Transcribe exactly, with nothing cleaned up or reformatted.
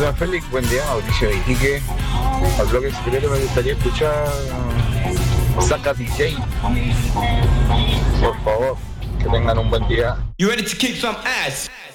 Hola Félix, buen día, Mauricio Iquique. Al bloque secreto me gustaría escuchar Saca D J. Por favor, que tengan un buen día. You ready to kick some ass?